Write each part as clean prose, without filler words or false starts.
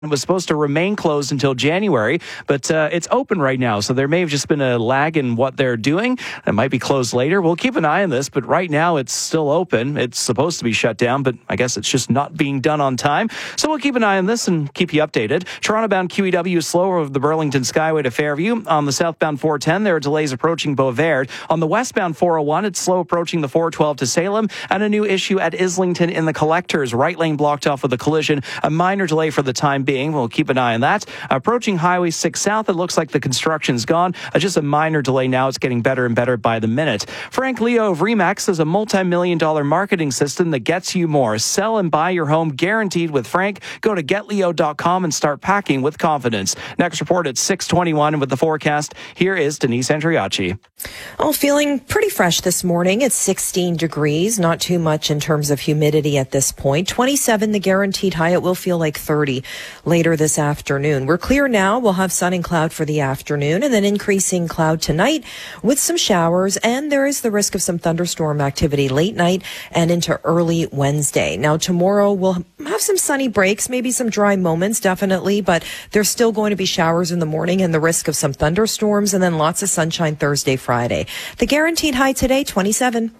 It was supposed to remain closed until January, but it's open right now. So there may have just been a lag in what they're doing. It might be closed later. We'll keep an eye on this, but right now it's still open. It's supposed to be shut down, but I guess it's just not being done on time. So we'll keep an eye on this and keep you updated. Toronto-bound QEW is slower over the Burlington Skyway to Fairview. On the southbound 410, there are delays approaching Beauvert. On the westbound 401, it's slow approaching the 412 to Salem, and a new issue at Islington in the Collectors. Right lane blocked off with a collision. A minor delay for the time being. We'll keep an eye on that. Approaching Highway 6 South, it looks like the construction's gone. Just a minor delay now. It's getting better and better by the minute. Frank Leo of Remax is a multi-million-dollar marketing system that gets you more. Sell and buy your home guaranteed with Frank. Go to getleo.com and start packing with confidence. Next report at 6:21 with the forecast. Here is Denise Andriacci. Oh, feeling pretty fresh this morning. It's 16 degrees, not too much in terms of humidity at this point. 27, the guaranteed high. It will feel like 30 later this afternoon. We're clear now. We'll have sun and cloud for the afternoon and then increasing cloud tonight with some showers. And there is the risk of some thunderstorm activity late night and into early Wednesday. Now, tomorrow we'll have some sunny breaks, maybe some dry moments, definitely, but there's still going to be showers in the morning and the risk of some thunderstorms and then lots of sunshine Thursday, Friday. The guaranteed high today, 27.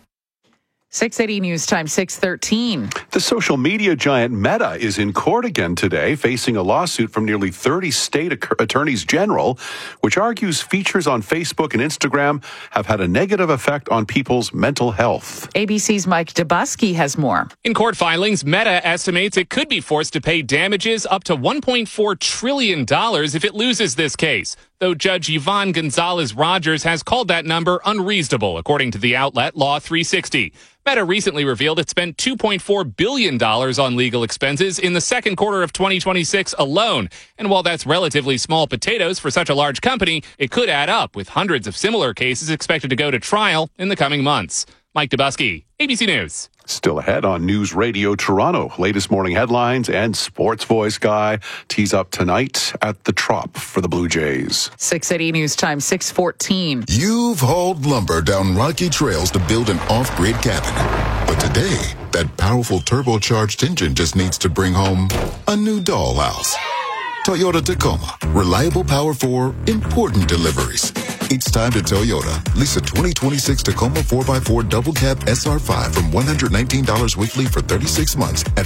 680 News Time, 6:13. The social media giant Meta is in court again today, facing a lawsuit from nearly 30 state attorneys general, which argues features on Facebook and Instagram have had a negative effect on people's mental health. ABC's Mike Dubusky has more. In court filings, Meta estimates it could be forced to pay damages up to $1.4 trillion if it loses this case, though Judge Yvonne Gonzalez-Rogers has called that number unreasonable, according to the outlet Law 360. Meta recently revealed it spent $2.4 billion on legal expenses in the second quarter of 2026 alone. And while that's relatively small potatoes for such a large company, it could add up, with hundreds of similar cases expected to go to trial in the coming months. Mike Dubusky, ABC News. Still ahead on News Radio Toronto. Latest morning headlines and sports voice guy tees up tonight at the Trop for the Blue Jays. 680 News Time, 6:14. You've hauled lumber down rocky trails to build an off-grid cabin. But today, that powerful turbocharged engine just needs to bring home a new dollhouse. Toyota Tacoma. Reliable power for important deliveries. It's time to Toyota. Lease a 2026 Tacoma 4x4 double cab SR5 from $119 weekly for 36 months at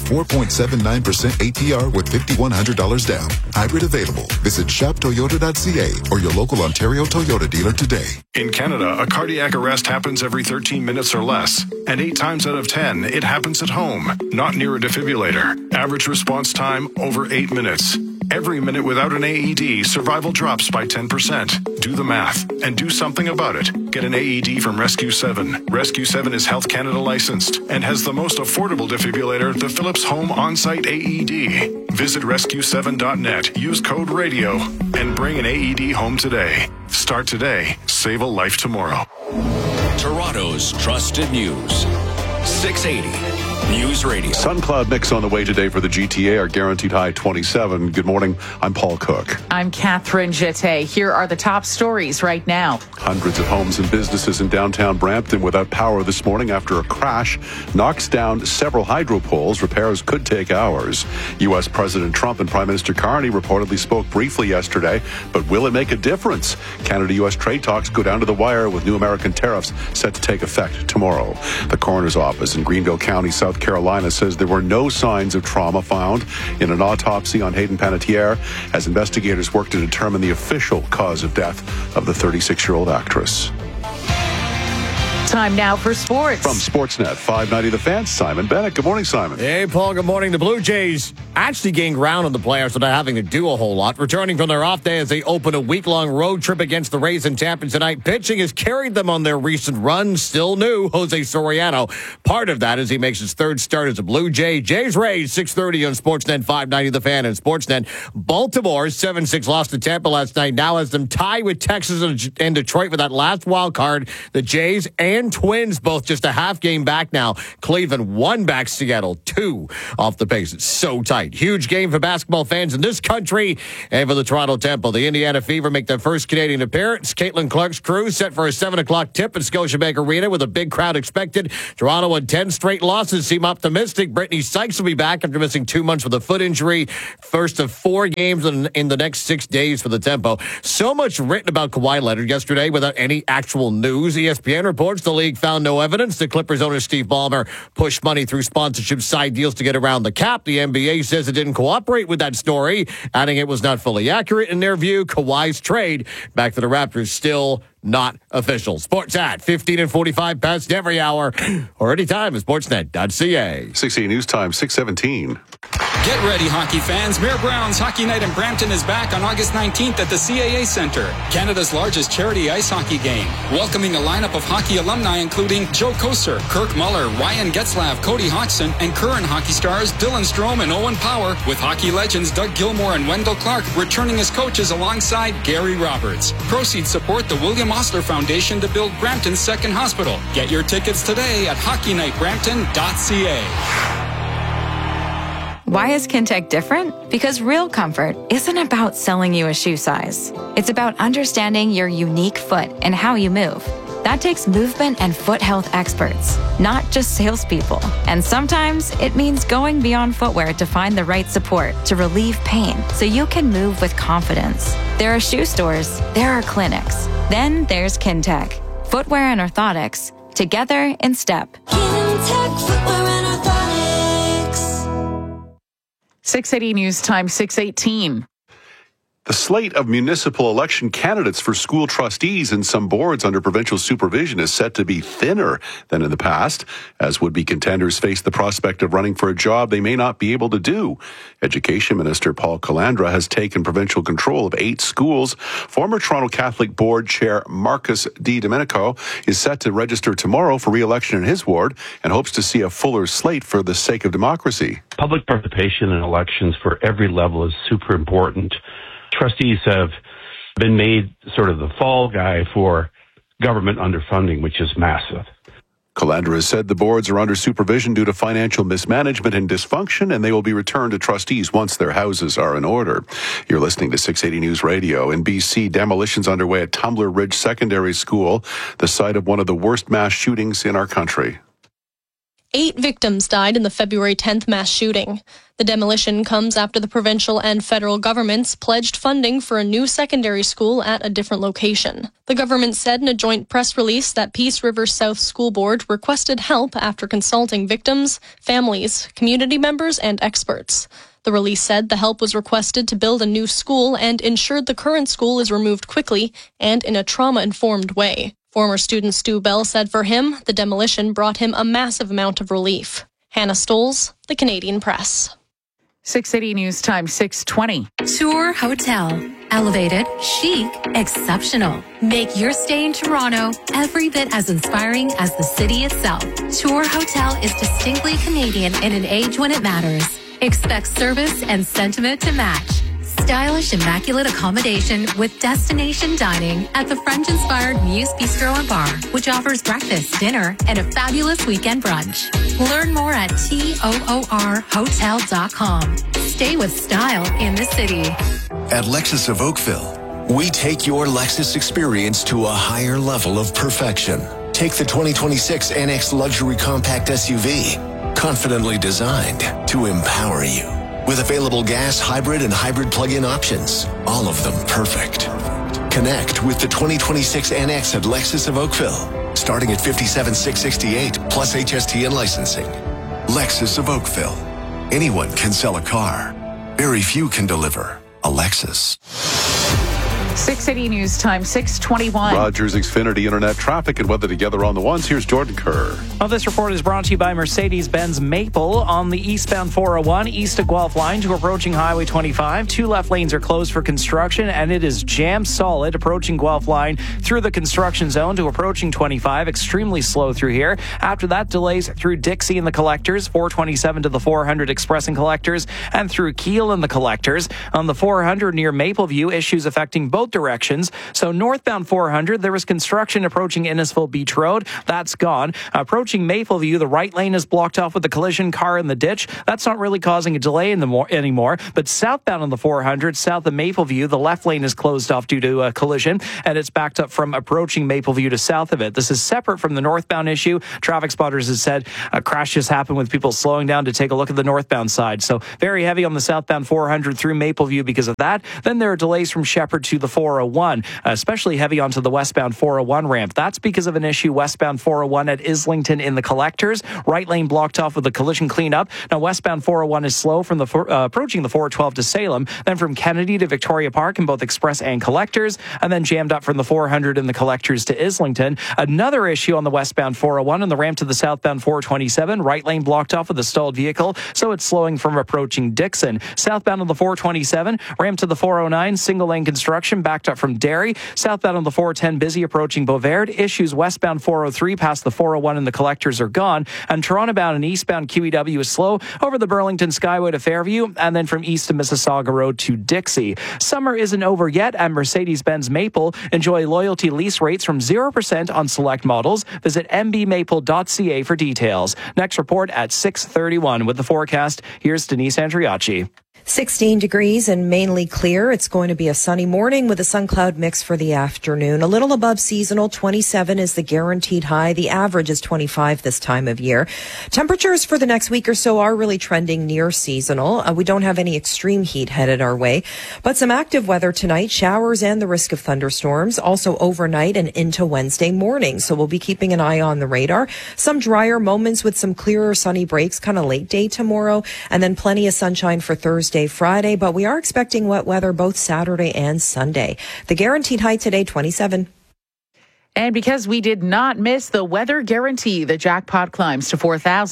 4.79% APR with $5,100 down. Hybrid available. Visit shoptoyota.ca or your local Ontario Toyota dealer today. In Canada, a cardiac arrest happens every 13 minutes or less. And 8 times out of 10, it happens at home, not near a defibrillator. Average response time, over 8 minutes. Every minute without an AED, survival drops by 10%. Do the math and do something about it. Get an AED from Rescue 7. Rescue 7 is Health Canada licensed and has the most affordable defibrillator, the Philips Home On-Site AED. Visit rescue7.net, use code RADIO, and bring an AED home today. Start today, save a life tomorrow. Toronto's trusted news. 680 News Radio. Sun cloud mix on the way today for the GTA. Our guaranteed high 27. Good morning. I'm Paul Cook. I'm Catherine Jette. Here are the top stories right now. Hundreds of homes and businesses in downtown Brampton without power this morning after a crash knocks down several hydro poles. Repairs could take hours. U.S. President Trump and Prime Minister Carney reportedly spoke briefly yesterday, but will it make a difference? Canada-U.S. trade talks go down to the wire with new American tariffs set to take effect tomorrow. The coroner's office in Greenville County, South Carolina, says there were no signs of trauma found in an autopsy on Hayden Panettiere as investigators work to determine the official cause of death of the 36-year-old actress. Time now for sports. From Sportsnet 590 The Fan, Simon Bennett. Good morning, Simon. Hey, Paul. Good morning. The Blue Jays actually gained ground on the playoffs without having to do a whole lot. Returning from their off day as they open a week-long road trip against the Rays in Tampa tonight. Pitching has carried them on their recent run. Still new, Jose Soriano. Part of that is he makes his third start as a Blue Jay. Jays-Rays, 6:30 on Sportsnet 590 The Fan and Sportsnet. Baltimore 7-6 lost to Tampa last night. Now has them tied with Texas and Detroit for that last wild card. The Jays and Twins both just a half game back now. Cleveland 1 back, Seattle 2 off the pace. It's so tight. tonight. Huge game for basketball fans in this country and for the Toronto Temple. The Indiana Fever make their first Canadian appearance. Caitlin Clark's crew set for a 7 o'clock tip at Scotiabank Arena with a big crowd expected. Toronto had 10 straight losses seem optimistic. Brittany Sykes will be back after missing 2 months with a foot injury. First of 4 games in the next 6 days for the Tempo. So much written about Kawhi Leonard yesterday without any actual news. ESPN reports the league found no evidence. The Clippers owner Steve Ballmer pushed money through sponsorship side deals to get around the cap. The NBA says it didn't cooperate with that story, adding it was not fully accurate in their view. Kawhi's trade back to the Raptors still not official. Sports at 15 and 45 past every hour or anytime at sportsnet.ca. 680 News Time, 6:17. Get ready, hockey fans. Mayor Brown's Hockey Night in Brampton is back on August 19th at the CAA Centre, Canada's largest charity ice hockey game. Welcoming a lineup of hockey alumni including Joe Koser, Kirk Muller, Ryan Getzlav, Cody Hodgson, and current hockey stars Dylan Strome and Owen Power, with hockey legends Doug Gilmour and Wendell Clark returning as coaches alongside Gary Roberts. Proceeds support the William Osler Foundation to build Brampton's second hospital. Get your tickets today at hockeynightbrampton.ca. Why is Kintec different? Because real comfort isn't about selling you a shoe size. It's about understanding your unique foot and how you move. That takes movement and foot health experts, not just salespeople. And sometimes it means going beyond footwear to find the right support to relieve pain so you can move with confidence. There are shoe stores, there are clinics. Then there's Kintec. Footwear and orthotics, together in step. Kintec Footwear and Orthotics. 680 News Time, 6:18. The slate of municipal election candidates for school trustees and some boards under provincial supervision is set to be thinner than in the past, as would-be contenders face the prospect of running for a job they may not be able to do. Education Minister Paul Calandra has taken provincial control of 8 schools. Former Toronto Catholic Board Chair Marcus D. Domenico is set to register tomorrow for re-election in his ward and hopes to see a fuller slate for the sake of democracy. Public participation in elections for every level is super important. Trustees have been made sort of the fall guy for government underfunding, which is massive. Calandra has said the boards are under supervision due to financial mismanagement and dysfunction, and they will be returned to trustees once their houses are in order. You're listening to 680 News Radio. In BC, demolitions underway at Tumbler Ridge Secondary School, the site of one of the worst mass shootings in our country. 8 victims died in the February 10th mass shooting. The demolition comes after the provincial and federal governments pledged funding for a new secondary school at a different location. The government said in a joint press release that Peace River South School Board requested help after consulting victims, families, community members, and experts. The release said the help was requested to build a new school and ensured the current school is removed quickly and in a trauma-informed way. Former student Stu Bell said for him, the demolition brought him a massive amount of relief. Hannah Stoles, The Canadian Press. 680 News Time, 6:20. Tour Hotel. Elevated, chic, exceptional. Make your stay in Toronto every bit as inspiring as the city itself. Tour Hotel is distinctly Canadian in an age when it matters. Expect service and sentiment to match. Stylish, immaculate accommodation with destination dining at the French-inspired Muse Bistro and Bar, which offers breakfast, dinner, and a fabulous weekend brunch. Learn more at toorhotel.com. Stay with style in the city. At Lexus of Oakville, we take your Lexus experience to a higher level of perfection. Take the 2026 NX Luxury Compact SUV, confidently designed to empower you. With available gas, hybrid, and hybrid plug-in options, all of them perfect. Connect with the 2026 NX at Lexus of Oakville, starting at $57,668 plus HST and licensing. Lexus of Oakville. Anyone can sell a car. Very few can deliver a Lexus. 680 News Time, 6:21. Rogers Xfinity Internet traffic and weather together on the ones. Here's Jordan Kerr. Well, this report is brought to you by Mercedes-Benz Maple on the eastbound 401 east of Guelph line to approaching Highway 25. 2 left lanes are closed for construction, and it is jam solid approaching Guelph line through the construction zone to approaching 25. Extremely slow through here. After that, delays through Dixie and the Collectors, 427 to the 400 Express and Collectors, and through Kiel and the Collectors. On the 400 near Mapleview, issues affecting both both directions. So northbound 400, there was construction approaching Innisfil Beach Road. That's gone. Approaching Mapleview, the right lane is blocked off with a collision car in the ditch. That's not really causing a delay anymore. But southbound on the 400, south of Mapleview, the left lane is closed off due to a collision, and it's backed up from approaching Mapleview to south of it. This is separate from the northbound issue. Traffic spotters have said a crash just happened with people slowing down to take a look at the northbound side. So very heavy on the southbound 400 through Mapleview because of that. Then there are delays from Shepherd to the 401, especially heavy onto the westbound 401 ramp. That's because of an issue westbound 401 at Islington in the collectors. Right lane blocked off with a collision cleanup. Now westbound 401 is slow from the approaching the 412 to Salem, then from Kennedy to Victoria Park in both express and collectors, and then jammed up from the 400 in the collectors to Islington. Another issue on the westbound 401 and the ramp to the southbound 427. Right lane blocked off with a stalled vehicle, so it's slowing from approaching Dixon. Southbound on the 427, ramp to the 409, single lane construction backed up from Derry. Southbound on the 410, busy approaching Beauvert. Issues westbound 403 past the 401 and the collectors are gone. And Toronto bound and eastbound QEW is slow over the Burlington Skyway to Fairview, and then from east to Mississauga Road to Dixie. Summer isn't over yet at Mercedes-Benz Maple. Enjoy loyalty lease rates from 0% on select models. Visit mbmaple.ca for details. Next report at 6:31 with the forecast. Here's Denise Andriacci. 16 degrees and mainly clear. It's going to be a sunny morning with a sun cloud mix for the afternoon. A little above seasonal. 27 is the guaranteed high. The average is 25 this time of year. Temperatures for the next week or so are really trending near seasonal. We don't have any extreme heat headed our way, but some active weather tonight, showers and the risk of thunderstorms, also overnight and into Wednesday morning. So we'll be keeping an eye on the radar. Some drier moments with some clearer sunny breaks kind of late day tomorrow, and then plenty of sunshine for Thursday, Friday, but we are expecting wet weather both Saturday and Sunday. The guaranteed high today, 27. And because we did not miss the weather guarantee, the jackpot climbs to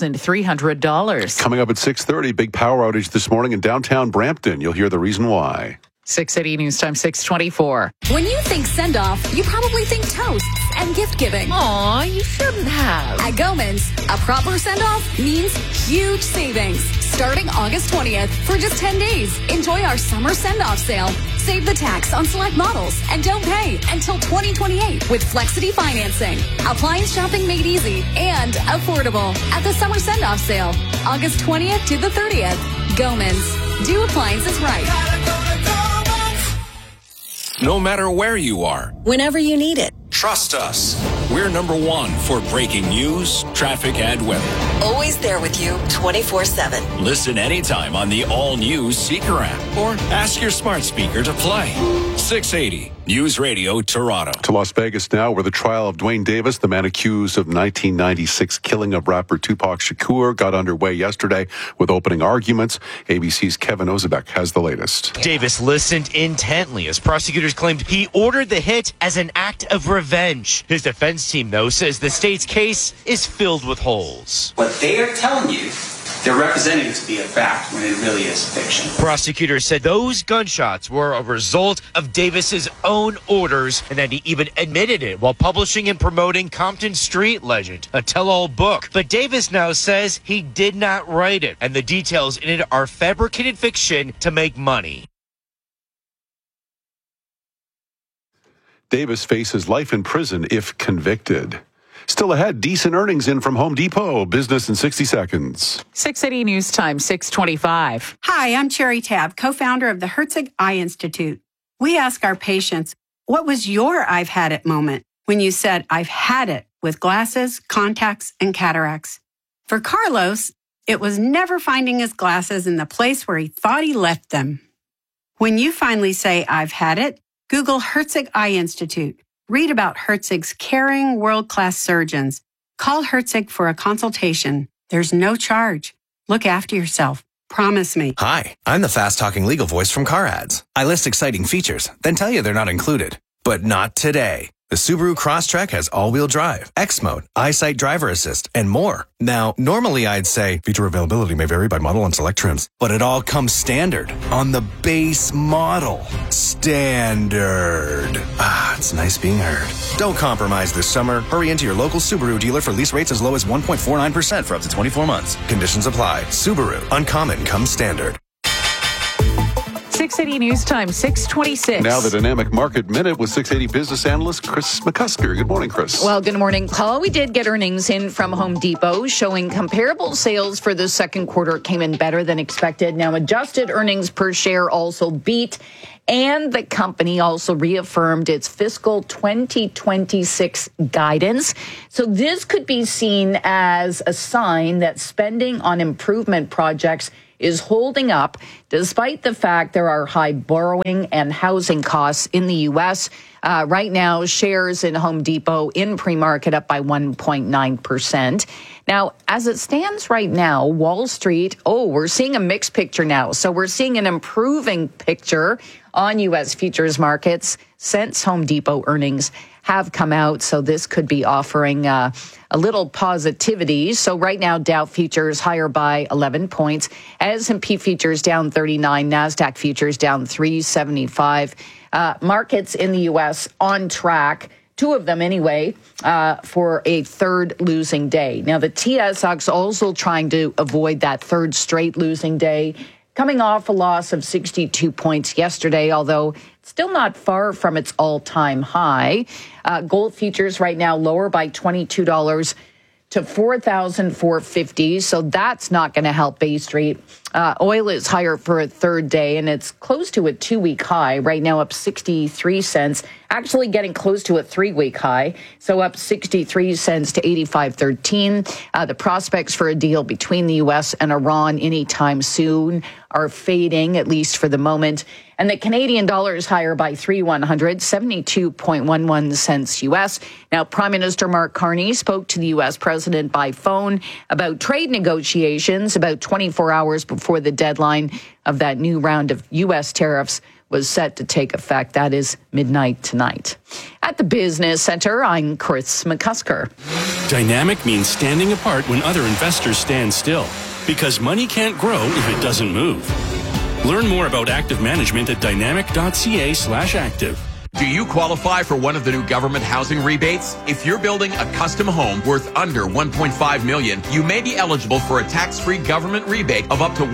$4,300. Coming up at 6:30, big power outage this morning in downtown Brampton. You'll hear the reason why. 6:80 News Time, 6:24. When you think send-off, you probably think toasts and gift-giving. Aw, you shouldn't have. At Goman's, a proper send-off means huge savings. Starting August 20th for just 10 days. Enjoy our summer send-off sale. Save the tax on select models and don't pay until 2028 with Flexity financing. Appliance shopping made easy and affordable at the summer send-off sale. August 20th to the 30th. Goman's. Do appliances right. No matter where you are, whenever you need it. Trust us. We're number one for breaking news, traffic, and weather. Always there with you 24/7. Listen anytime on the all-new Seeker app or ask your smart speaker to play. 680 News Radio Toronto. To Las Vegas now, where the trial of Dwayne Davis, the man accused of 1996 killing of rapper Tupac Shakur, got underway yesterday with opening arguments. ABC's Kevin Ozebek has the latest. Davis listened intently as prosecutors claimed he ordered the hit as an act of revenge. His defense team, though, says the state's case is filled with holes. What they are telling you, they're representing it to be a fact when it really is fiction. Prosecutors said those gunshots were a result of Davis's own orders, and that he even admitted it while publishing and promoting Compton Street Legend, a tell-all book. But Davis now says he did not write it, and the details in it are fabricated fiction to make money. Davis faces life in prison if convicted. Still ahead, decent earnings in from Home Depot. Business in 60 seconds. 680 News Time, 6:25. Hi, I'm Cherry Tabb, co-founder of the Herzig Eye Institute. We ask our patients, what was your I've had it moment when you said, I've had it with glasses, contacts, and cataracts? For Carlos, it was never finding his glasses in the place where he thought he left them. When you finally say, I've had it, Google Herzig Eye Institute. Read about Herzig's caring, world-class surgeons. Call Herzig for a consultation. There's no charge. Look after yourself. Promise me. Hi, I'm the fast-talking legal voice from Car Ads. I list exciting features, then tell you they're not included. But not today. The Subaru Crosstrek has all-wheel drive, X-Mode, EyeSight Driver Assist, and more. Now, normally I'd say feature availability may vary by model and select trims, but it all comes standard on the base model. Standard. Ah, it's nice being heard. Don't compromise this summer. Hurry into your local Subaru dealer for lease rates as low as 1.49% for up to 24 months. Conditions apply. Subaru. Uncommon comes standard. 680 News Time, 6:26. Now the Dynamic Market Minute with 680 business analyst Chris McCusker. Good morning, Chris. Well, good morning, Paul. We did get earnings in from Home Depot showing comparable sales for the second quarter came in better than expected. Now, adjusted earnings per share also beat, and the company also reaffirmed its fiscal 2026 guidance. So this could be seen as a sign that spending on improvement projects is holding up, despite the fact there are high borrowing and housing costs in the U.S. Right now, shares in Home Depot in pre-market up by 1.9%. Now, as it stands right now, Wall Street, we're seeing a mixed picture now. So we're seeing an improving picture on U.S. futures markets since Home Depot earnings have come out. So this could be offering a little positivity. So right now, Dow futures higher by 11 points. S&P futures down 39. NASDAQ futures down 375. Markets in the U.S. on track, two of them anyway, for a third losing day. Now, the TSX also trying to avoid that third straight losing day, coming off a loss of 62 points yesterday, although still not far from its all-time high. Gold futures right now lower by $22 to $4,450, so that's not going to help Bay Street. Oil is higher for a third day, and it's close to a 2-week high, right now up 63 cents, actually getting close to a 3-week high, so up 63 cents to 85.13. The prospects for a deal between the U.S. and Iran anytime soon are fading, at least for the moment. And the Canadian dollar is higher by 3/100, 72.11 cents U.S. Now, Prime Minister Mark Carney spoke to the U.S. president by phone about trade negotiations about 24 hours before the deadline of that new round of U.S. tariffs was set to take effect. That is midnight tonight. At the Business Center, I'm Chris McCusker. Dynamic means standing apart when other investors stand still, because money can't grow if it doesn't move. Learn more about active management at dynamic.ca/active. Do you qualify for one of the new government housing rebates? If you're building a custom home worth under $1.5 million, you may be eligible for a tax-free government rebate of up to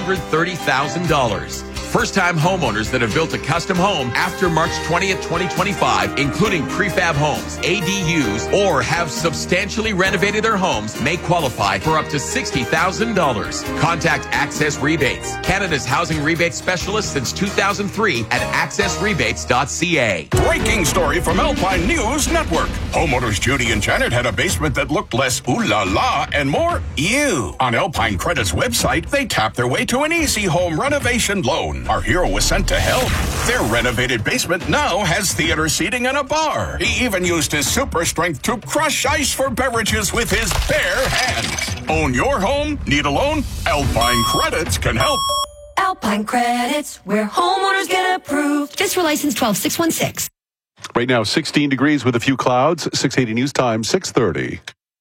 $130,000. First-time homeowners that have built a custom home after March 20th, 2025, including prefab homes, ADUs, or have substantially renovated their homes, may qualify for up to $60,000. Contact Access Rebates, Canada's housing rebate specialist since 2003 at accessrebates.ca. Breaking story from Alpine News Network. Homeowners Judy and Janet had a basement that looked less ooh la la and more ew. On Alpine Credit's website, they tapped their way to an easy home renovation loan. Our hero was sent to help. Their renovated basement now has theater seating and a bar. He even used his super strength to crush ice for beverages with his bare hands. Own your home? Need a loan? Alpine Credits can help. Alpine Credits, where homeowners get approved. Just for license 12616. Right now, 16 degrees with a few clouds. 680 News Time, 6:30.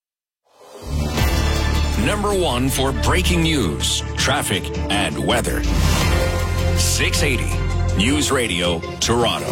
Number one for breaking news, traffic, and weather. 680 News Radio, Toronto.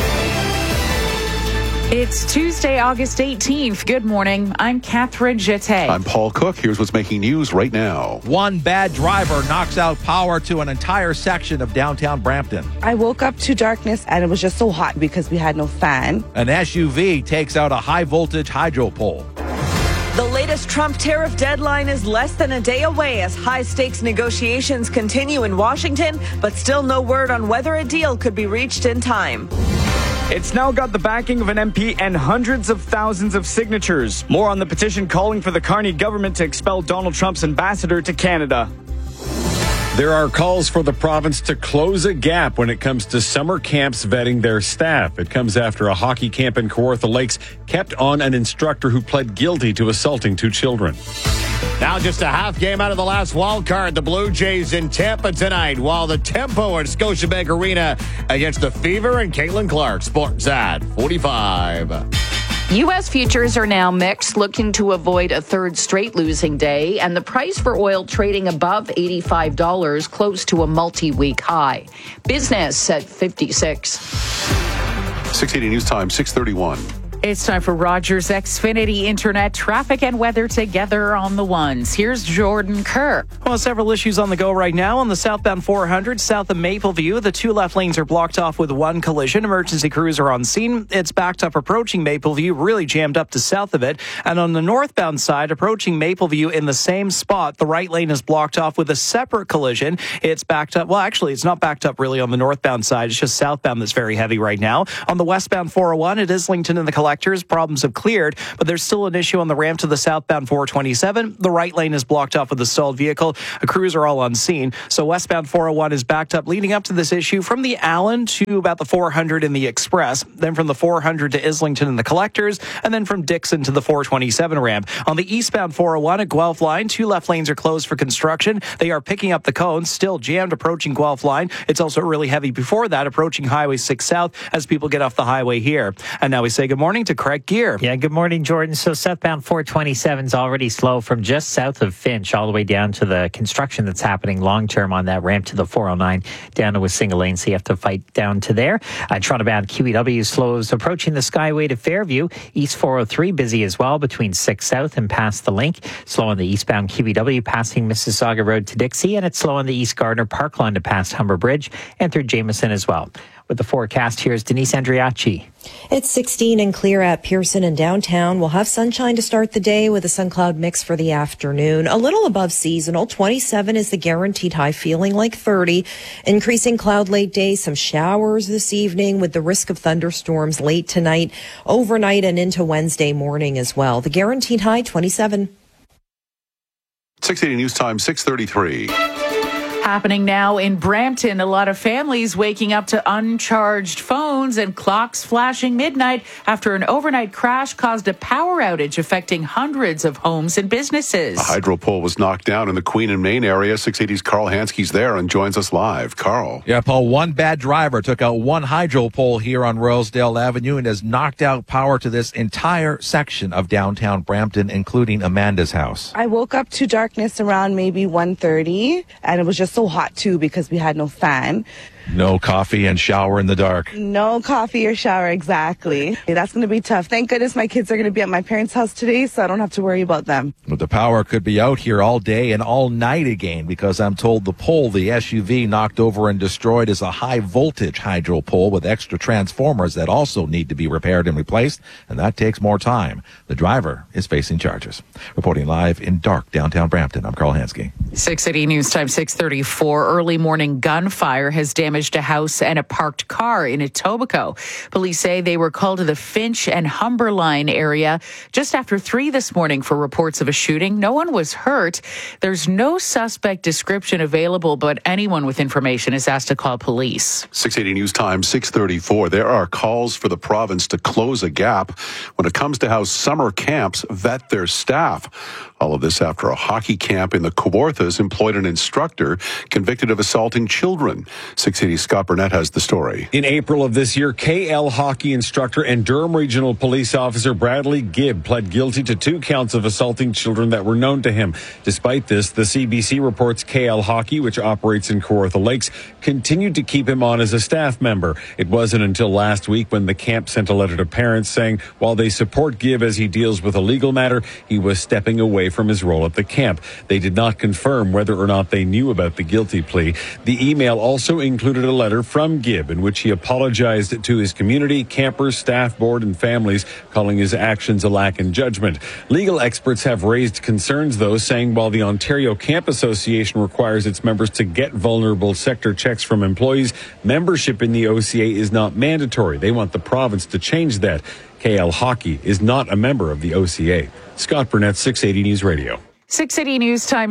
It's Tuesday, August 18th. Good morning. I'm Catherine Jeté. I'm Paul Cook. Here's what's making news right now. One bad driver knocks out power to an entire section of downtown Brampton. I woke up to darkness and it was just so hot because we had no fan. An SUV takes out a high-voltage hydro pole. The latest Trump tariff deadline is less than a day away as high-stakes negotiations continue in Washington, but still no word on whether a deal could be reached in time. It's now got the backing of an MP and hundreds of thousands of signatures. More on the petition calling for the Carney government to expel Donald Trump's ambassador to Canada. There are calls for the province to close a gap when it comes to summer camps vetting their staff. It comes after a hockey camp in Kawartha Lakes kept on an instructor who pled guilty to assaulting 2 children. Now just a half game out of the last wild card. The Blue Jays in Tampa tonight, while the Tempo at Scotiabank Arena against the Fever and Caitlin Clark. Sports at 45. U.S. futures are now mixed, looking to avoid a third straight losing day, and the price for oil trading above $85, close to a multi-week high. Business at 56. 680 News Time, 6:31. It's time for Rogers Xfinity Internet traffic and weather together on the ones. Here's Jordan Kerr. Well, several issues on the go right now. On the southbound 400 south of Mapleview, the two left lanes are blocked off with one collision. Emergency crews are on scene. It's backed up approaching Mapleview, really jammed up to south of it. And on the northbound side, approaching Mapleview in the same spot, the right lane is blocked off with a separate collision. It's backed up. Well, actually, it's not backed up really on the northbound side. It's just southbound that's very heavy right now. On the westbound 401 at Islington and the Collectors, problems have cleared, but there's still an issue on the ramp to the southbound 427. The right lane is blocked off with a stalled vehicle. The crews are all on scene. So westbound 401 is backed up leading up to this issue from the Allen to about the 400 in the Express, then from the 400 to Islington and the Collectors, and then from Dixon to the 427 ramp. On the eastbound 401 at Guelph Line, two left lanes are closed for construction. They are picking up the cones, still jammed approaching Guelph Line. It's also really heavy before that, approaching Highway 6 South as people get off the highway here. And now we say good morning to Craig Gear. Yeah, good morning, Jordan. So southbound 427 is already slow from just south of Finch all the way down to the construction that's happening long-term on that ramp to the 409 down to a single lane, so you have to fight down to there. Toronto-bound QEW slows approaching the Skyway to Fairview. East 403 busy as well between 6 South and past the Link. Slow on the eastbound QEW passing Mississauga Road to Dixie, and it's slow on the East Gardner Park line to past Humber Bridge and through Jameson as well. With the forecast, here's Denise Andriachi. It's 16 and clear at Pearson and downtown. We'll have sunshine to start the day with a sun-cloud mix for the afternoon. A little above seasonal. 27 is the guaranteed high, feeling like 30. Increasing cloud late day, some showers this evening with the risk of thunderstorms late tonight, overnight, and into Wednesday morning as well. The guaranteed high, 27. 680 News Time, 6:33. Happening now in Brampton, a lot of families waking up to uncharged phones and clocks flashing midnight after an overnight crash caused a power outage affecting hundreds of homes and businesses. A hydro pole was knocked down in the Queen and Main area. 680's Carl Hansky's there and joins us live. Carl. Yeah, Paul, one bad driver took out one hydro pole here on Rosedale Avenue and has knocked out power to this entire section of downtown Brampton, including Amanda's house. I woke up to darkness around maybe 1:30, and it was just so hot too because we had no fan. No coffee and shower in the dark. No coffee or shower, exactly. That's going to be tough. Thank goodness my kids are going to be at my parents' house today, so I don't have to worry about them. But the power could be out here all day and all night again because I'm told the pole the SUV knocked over and destroyed is a high voltage hydro pole with extra transformers that also need to be repaired and replaced, and that takes more time. The driver is facing charges. Reporting live in dark downtown Brampton, I'm Carl Hansky. 680 News Time, 6:34. Early morning gunfire has damaged a house and a parked car in Etobicoke. Police say they were called to the Finch and Humber Line area just after 3 this morning for reports of a shooting. No one was hurt. There's no suspect description available, but anyone with information is asked to call police. 680 News Time, 6:34. There are calls for the province to close a gap when it comes to how summer camps vet their staff. All of this after a hockey camp in the Kawarthas employed an instructor convicted of assaulting children. 680's Scott Burnett has the story. In April of this year, KL hockey instructor and Durham Regional Police Officer Bradley Gibb pled guilty to 2 counts of assaulting children that were known to him. Despite this, the CBC reports KL Hockey, which operates in Kawartha Lakes, continued to keep him on as a staff member. It wasn't until last week when the camp sent a letter to parents saying while they support Gibb as he deals with a legal matter, he was stepping away from his role at the camp. They did not confirm whether or not they knew about the guilty plea. The email also included a letter from Gibb in which he apologized to his community, campers, staff, board, and families, calling his actions a lack in judgment. Legal experts have raised concerns, though, saying while the Ontario Camp Association requires its members to get vulnerable sector checks from employees, membership in the OCA is not mandatory. They want the province to change that. KL Hockey is not a member of the OCA. Scott Burnett, 680 News Radio. 680 News Time,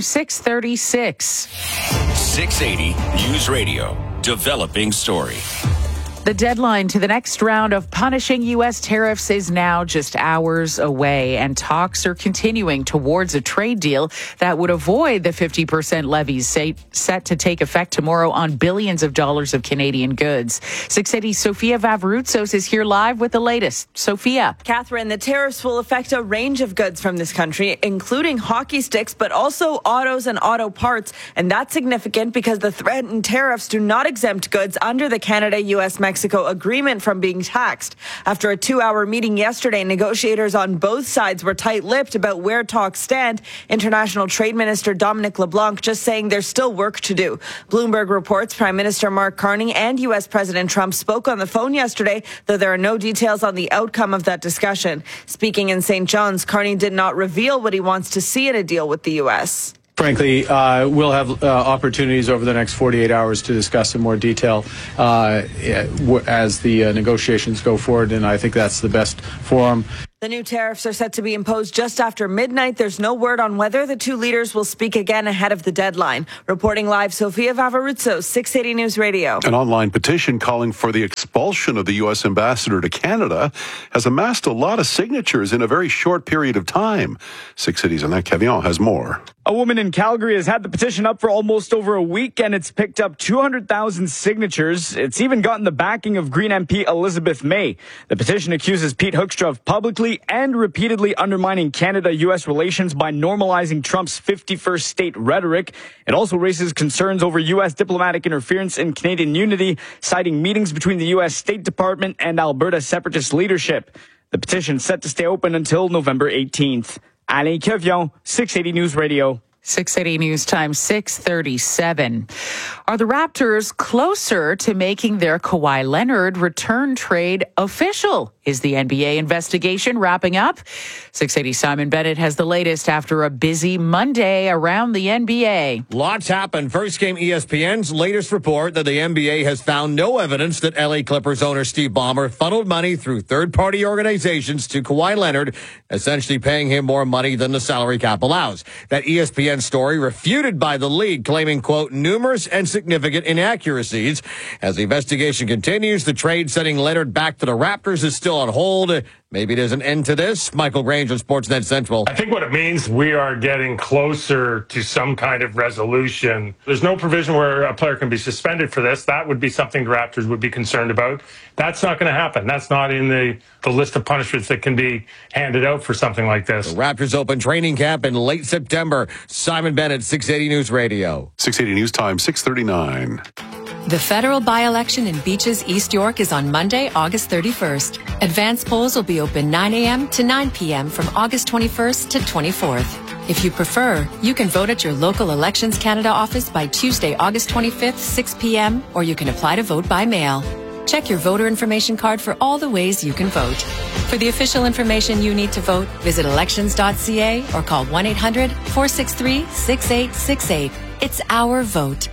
6:36. 680 News Radio. Developing story. The deadline to the next round of punishing U.S. tariffs is now just hours away, and talks are continuing towards a trade deal that would avoid the 50% levies set to take effect tomorrow on billions of dollars of Canadian goods. 680's Sophia Vavroutsos is here live with the latest. Sophia. Catherine, the tariffs will affect a range of goods from this country, including hockey sticks, but also autos and auto parts. And that's significant because the threatened tariffs do not exempt goods under the Canada-U.S. Mexico Mexico agreement from being taxed. After a 2-hour meeting yesterday, negotiators on both sides were tight-lipped about where talks stand. International Trade Minister Dominic LeBlanc just saying there's still work to do. Bloomberg reports Prime Minister Mark Carney and U.S. President Trump spoke on the phone yesterday, though there are no details on the outcome of that discussion. Speaking in St. John's, Carney did not reveal what he wants to see in a deal with the U.S. Frankly, we'll have opportunities over the next 48 hours to discuss in more detail as the negotiations go forward, and I think that's the best forum. The new tariffs are set to be imposed just after midnight. There's no word on whether the two leaders will speak again ahead of the deadline. Reporting live, Sofia Vavaruzzo, 680 News Radio. An online petition calling for the expulsion of the U.S. ambassador to Canada has amassed a lot of signatures in a very short period of time. 680's Annette Cavillon has more. A woman in Calgary has had the petition up for almost over a week, and it's picked up 200,000 signatures. It's even gotten the backing of Green MP Elizabeth May. The petition accuses Pete Hoekstra of publicly and repeatedly undermining Canada-U.S. relations by normalizing Trump's 51st state rhetoric. It also raises concerns over U.S. diplomatic interference in Canadian unity, citing meetings between the U.S. State Department and Alberta separatist leadership. The petition is set to stay open until November 18th. Alain Cavillon, 680 News Radio. 680 News Time, 6:37. Are the Raptors closer to making their Kawhi Leonard return trade official? Is the NBA investigation wrapping up? 680 Simon Bennett has the latest after a busy Monday around the NBA. Lots happened. First came ESPN's latest report that the NBA has found no evidence that LA Clippers owner Steve Ballmer funneled money through third-party organizations to Kawhi Leonard, essentially paying him more money than the salary cap allows. That ESPN story refuted by the league, claiming, quote, numerous and significant inaccuracies. As the investigation continues, the trade sending Leonard back to the Raptors is still on hold. Maybe there's an end to this. Michael Grange on Sportsnet Central. I think what it means, we are getting closer to some kind of resolution. There's no provision where a player can be suspended for this. That would be something the Raptors would be concerned about. That's not going to happen. That's not in the list of punishments that can be handed out for something like this. The Raptors open training camp in late September. Simon Bennett, 680 News Radio. 680 News Time, 639. The federal by-election in Beaches, East York is on Monday, August 31st. Advance polls will be open 9 a.m. to 9 p.m. from August 21st to 24th. If you prefer, you can vote at your local Elections Canada office by Tuesday, August 25th, 6 p.m., or you can apply to vote by mail. Check your voter information card for all the ways you can vote. For the official information you need to vote, visit elections.ca or call 1-800-463-6868. It's our vote.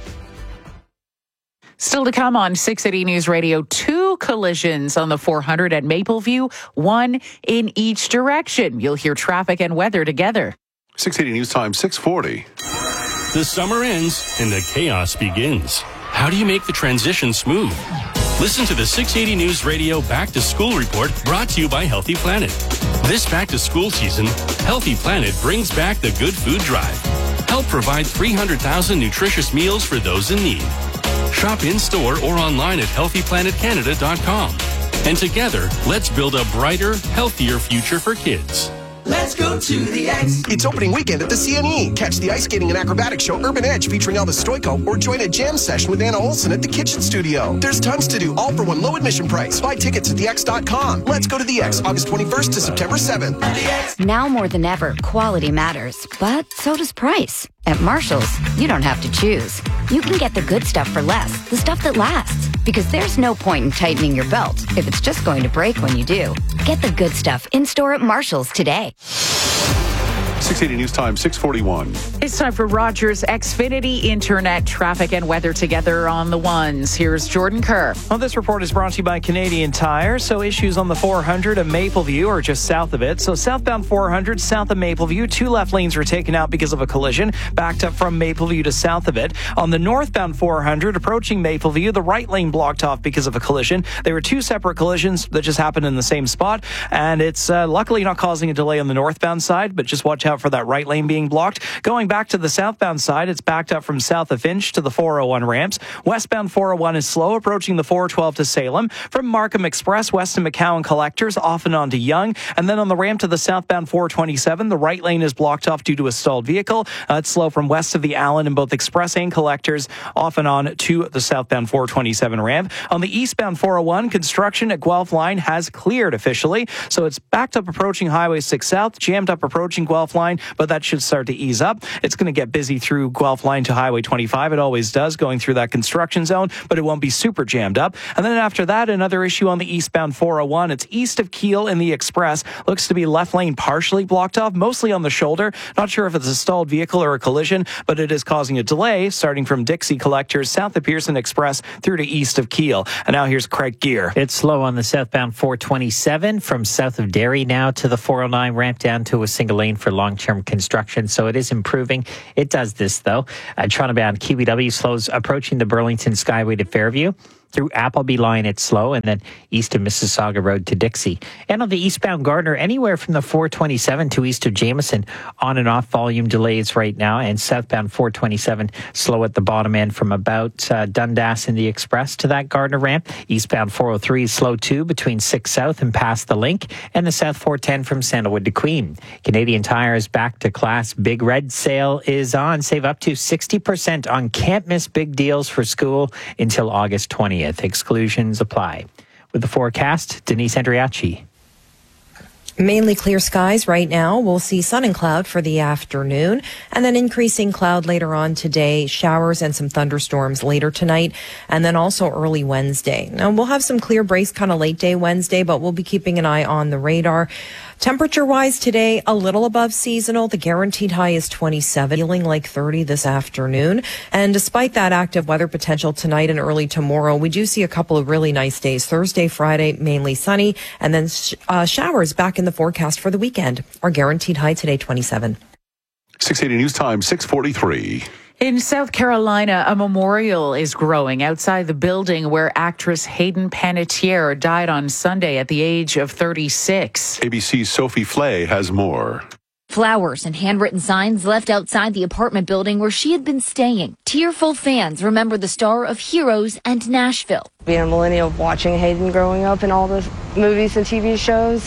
Still to come on 680 News Radio, 2 collisions on the 400 at Mapleview, 1 in each direction. You'll hear traffic and weather together. 680 News Time, 640. The summer ends and the chaos begins. How do you make the transition smooth? Listen to the 680 News Radio Back to School Report brought to you by Healthy Planet. This back to school season, Healthy Planet brings back the Good Food Drive. Help provide 300,000 nutritious meals for those in need. Shop in-store or online at healthyplanetcanada.com. And together, let's build a brighter, healthier future for kids. Let's go to the X. It's opening weekend at the CNE. Catch the ice skating and acrobatics show Urban Edge featuring Elvis Stoico, or join a jam session with Anna Olson at the Kitchen Studio. There's tons to do, all for one low admission price. Buy tickets at thex.com. Let's go to the X, August 21st to September 7th. Now more than ever, quality matters, but so does price. At Marshall's, you don't have to choose. You can get the good stuff for less, the stuff that lasts. Because there's no point in tightening your belt if it's just going to break when you do. Get the good stuff in-store at Marshall's today. 680 News Time, 641. It's time for Rogers Xfinity Internet traffic and weather together on the ones. Here's Jordan Kerr. Well, this report is brought to you by Canadian Tire. So issues on the 400 at Mapleview or just south of it. So southbound 400 south of Mapleview, 2 left lanes were taken out because of a collision, backed up from Mapleview to south of it. On the northbound 400 approaching Mapleview, the right lane blocked off because of a collision. There were 2 separate collisions that just happened in the same spot, and it's luckily not causing a delay on the northbound side, but just watch how out for that right lane being blocked. Going back to the southbound side, it's backed up from south of Finch to the 401 ramps. Westbound 401 is slow, approaching the 412 to Salem. From Markham Express west to McCowan Collectors, off and on to Yonge. And then on the ramp to the southbound 427, the right lane is blocked off due to a stalled vehicle. It's slow from west of the Allen in both Express and Collectors, off and on to the southbound 427 ramp. On the eastbound 401, construction at Guelph Line has cleared officially. So it's backed up approaching Highway 6 South, jammed up approaching Guelph Line, but that should start to ease up. It's going to get busy through Guelph Line to Highway 25. It always does, going through that construction zone, but it won't be super jammed up. And then after that, another issue on the eastbound 401. It's east of Kiel in the Express. Looks to be left lane partially blocked off, mostly on the shoulder. Not sure if it's a stalled vehicle or a collision, but it is causing a delay starting from Dixie Collectors, south of Pearson Express through to east of Kiel. And now here's Craig Gear. It's slow on the southbound 427 from south of Derry now to the 409 ramp down to a single lane for long-term construction. So it is improving. It does this, though. Toronto-bound QEW slows approaching the Burlington Skyway to Fairview. Through Appleby Line, it's slow, and then east of Mississauga Road to Dixie. And on the eastbound Gardner, anywhere from the 427 to east of Jameson, on and off volume delays right now, and southbound 427 slow at the bottom end from about Dundas in the Express to that Gardner ramp. Eastbound 403 is slow too between 6 South and past the Link, and the South 410 from Sandalwood to Queen. Canadian Tire is back to class. Big Red sale is on. Save up to 60% on can't miss big deals for school until August 20th. Exclusions apply. With the forecast, Denise Andriachi. Mainly clear skies right now. We'll see sun and cloud for the afternoon, and then increasing cloud later on today, showers and some thunderstorms later tonight, and then also early Wednesday. Now, we'll have some clear breaks kind of late day Wednesday, but we'll be keeping an eye on the radar. Temperature-wise today, a little above seasonal. The guaranteed high is 27, feeling like 30 this afternoon. And despite that active weather potential tonight and early tomorrow, we do see a couple of really nice days. Thursday, Friday, mainly sunny, and then showers back in the forecast for the weekend. Our guaranteed high today, 27. 680 News Time, 6:43. In South Carolina, a memorial is growing outside the building where actress Hayden Panettiere died on Sunday at the age of 36. ABC's Sophie Flay has more. Flowers and handwritten signs left outside the apartment building where she had been staying. Tearful fans remember the star of Heroes and Nashville. Being a millennial, watching Hayden growing up in all the movies and TV shows,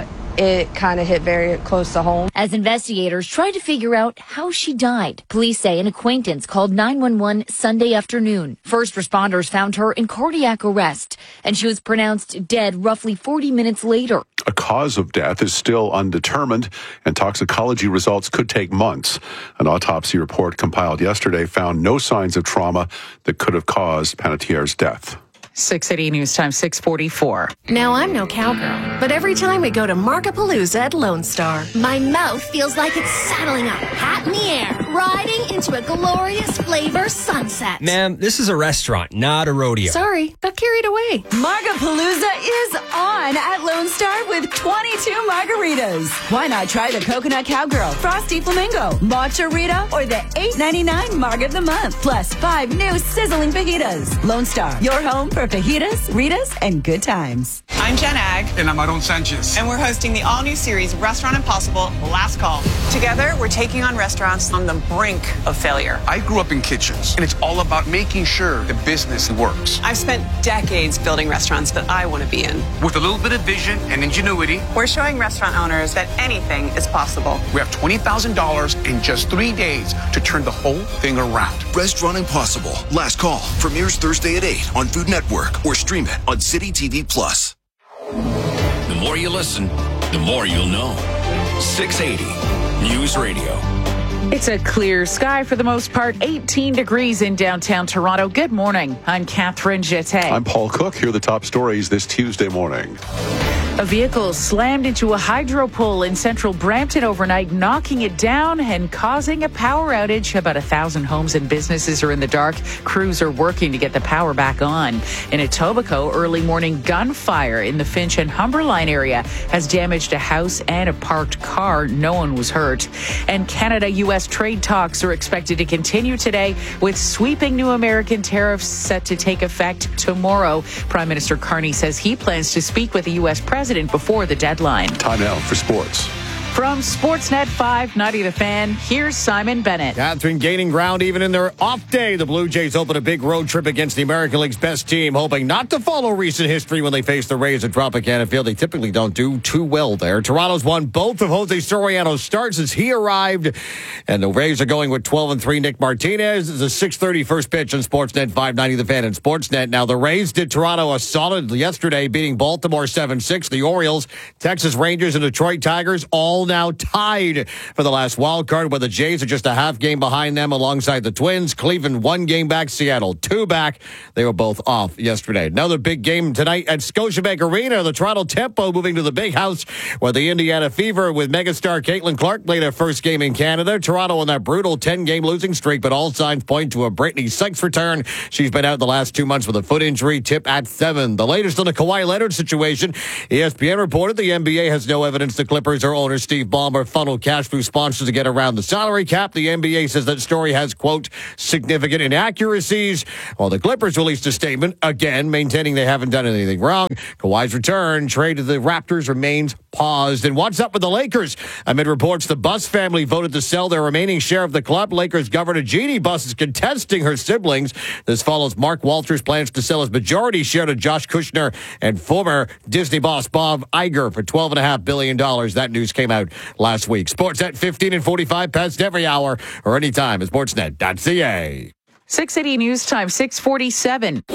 it kind of hit very close to home. As investigators try to figure out how she died, police say an acquaintance called 911 Sunday afternoon. First responders found her in cardiac arrest, and she was pronounced dead roughly 40 minutes later. A cause of death is still undetermined, and toxicology results could take months. An autopsy report compiled yesterday found no signs of trauma that could have caused Panettiere's death. 680 News Time, 644. Now, I'm no cowgirl, but every time we go to Markapalooza at Lone Star, my mouth feels like it's saddling up, hat in the air, riding into a glorious flavor sunset. Ma'am, this is a restaurant, not a rodeo. Sorry, got carried away. Markapalooza is on at Lone Star with 22 margaritas. Why not try the Coconut Cowgirl, Frosty Flamingo, Matcha Rita, or the $8.99 Marg of the Month, plus 5 new sizzling fajitas. Lone Star, your home for fajitas, Ritas, and good times. I'm Jen Ag. And I'm Aaron Sanchez. And we're hosting the all-new series Restaurant Impossible, Last Call. Together, we're taking on restaurants on the brink of failure. I grew up in kitchens, and it's all about making sure the business works. I've spent decades building restaurants that I want to be in. With a little bit of vision and ingenuity, we're showing restaurant owners that anything is possible. We have $20,000 in just 3 days to turn the whole thing around. Restaurant Impossible, Last Call, premieres Thursday at 8 on Food Network or stream it on City TV Plus. The more you listen, the more you'll know. 680 News Radio. It's a clear sky for the most part, 18 degrees in downtown Toronto. Good morning. I'm Catherine Jeté. I'm Paul Cook. Here are the top stories this Tuesday morning. A vehicle slammed into a hydro pole in central Brampton overnight, knocking it down and causing a power outage. About 1,000 homes and businesses are in the dark. Crews are working to get the power back on. In Etobicoke, early morning gunfire in the Finch and Humber Line area has damaged a house and a parked car. No one was hurt. And Canada-U.S. trade talks are expected to continue today with sweeping new American tariffs set to take effect tomorrow. Prime Minister Carney says he plans to speak with the U.S. president before the deadline. Time now for sports. From Sportsnet 590 The Fan, here's Simon Bennett. Catherine gaining ground even in their off day. The Blue Jays open a big road trip against the American League's best team, hoping not to follow recent history when they face the Rays at Tropicana Field. They typically don't do too well there. Toronto's won both of Jose Soriano's starts as he arrived, and the Rays are going with 12-3. Nick Martinez is a 6:30 first pitch on Sportsnet 590 The Fan and Sportsnet. Now, the Rays did Toronto a solid yesterday, beating Baltimore 7-6. The Orioles, Texas Rangers, and Detroit Tigers all now tied for the last wild card, where the Jays are just a half game behind them alongside the Twins. Cleveland 1 game back, Seattle 2 back. They were both off yesterday. Another big game tonight at Scotiabank Arena. The Toronto Tempo moving to the big house, where the Indiana Fever with megastar Caitlin Clark played her first game in Canada. Toronto on that brutal 10-game losing streak, but all signs point to a Brittany Sykes return. She's been out the last 2 months with a foot injury. Tip at 7. The latest on the Kawhi Leonard situation. ESPN reported the NBA has no evidence the Clippers or owner Steve Ballmer funneled cash through sponsors to get around the salary cap. The NBA says that story has, quote, significant inaccuracies. While the Clippers released a statement, again, maintaining they haven't done anything wrong. Kawhi's return, trade to the Raptors, remains paused. And what's up with the Lakers? Amid reports the Buss family voted to sell their remaining share of the club. Lakers Governor Jeannie Buss is contesting her siblings. This follows Mark Walters' plans to sell his majority share to Josh Kushner and former Disney boss Bob Iger for $12.5 billion. That news came out last week. Sportsnet 15 and 45 past every hour or anytime at sportsnet.ca. 680 News Time, 647.